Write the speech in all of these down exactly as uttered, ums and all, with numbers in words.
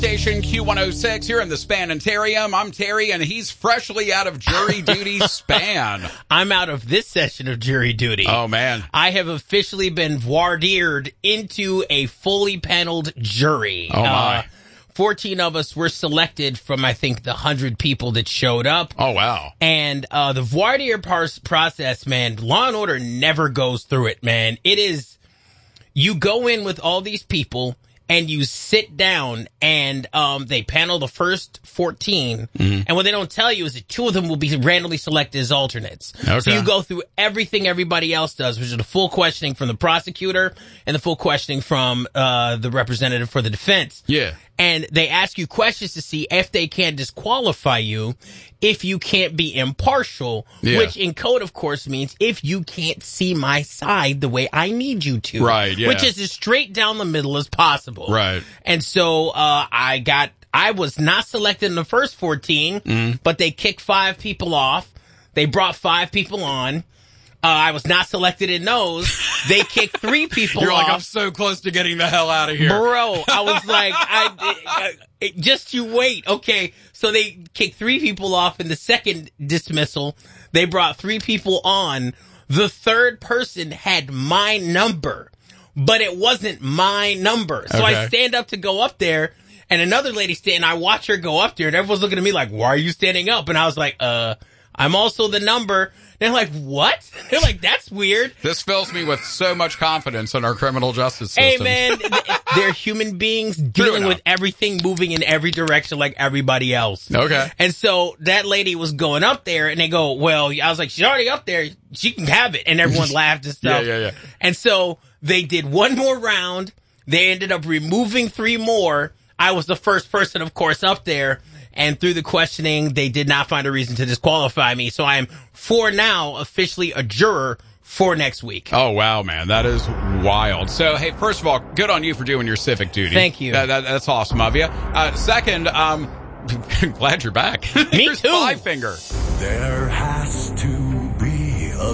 Station Q one oh six here in the Spanitarium. I'm Terry, and he's freshly out of jury duty span. I'm out of this session of jury duty. Oh, man. I have officially been voir dired into a fully paneled jury. Oh, my. Uh, fourteen of us were selected from, I think, the one hundred people that showed up. Oh, wow. And uh, the voir dire par- process, man, Law and Order never goes through it, man. It is, you go in with all these people, and you sit down, and um, they panel the first fourteen. Mm-hmm. And what they don't tell you is that two of them will be randomly selected as alternates. Okay. So you go through everything everybody else does, which is the full questioning from the prosecutor and the full questioning from uh, the representative for the defense. Yeah. And they ask you questions to see if they can disqualify you if you can't be impartial, yeah. which in code, of course, means if you can't see my side the way I need you to. Right, yeah. Which is as straight down the middle as possible. Right. And so uh, I got, I was not selected in the first fourteen, mm. but they kicked five people off. They brought five people on. Uh, I was not selected in those. They kicked three people You're off. like, I'm so close to getting the hell out of here. Bro, I was like, I, I, I just you wait. Okay. So they kicked three people off in the second dismissal. They brought three people on. The third person had my number, but it wasn't my number. So okay. I stand up to go up there, and another lady stand, I watch her go up there, and everyone's looking at me like, why are you standing up? And I was like, uh, I'm also the number. They're like, what? They're like, that's weird. This fills me with so much confidence in our criminal justice system. Hey, man, they're human beings dealing with everything moving in every direction like everybody else. Okay. And so that lady was going up there, and they go, well, I was like, she's already up there. She can have it. And everyone laughed and stuff. Yeah, yeah, yeah. And so they did one more round. They ended up removing three more. I was the first person, of course, up there. And through the questioning, they did not find a reason to disqualify me. So I am, for now, officially a juror for next week. Oh, wow, man. That is wild. So, hey, first of all, good on you for doing your civic duty. Thank you. That, that, that's awesome of you. Uh, second, um, glad you're back. Me Here's too. Five Finger. There has to be a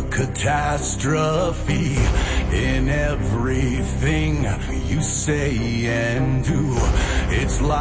catastrophe in everything you say and do. It's like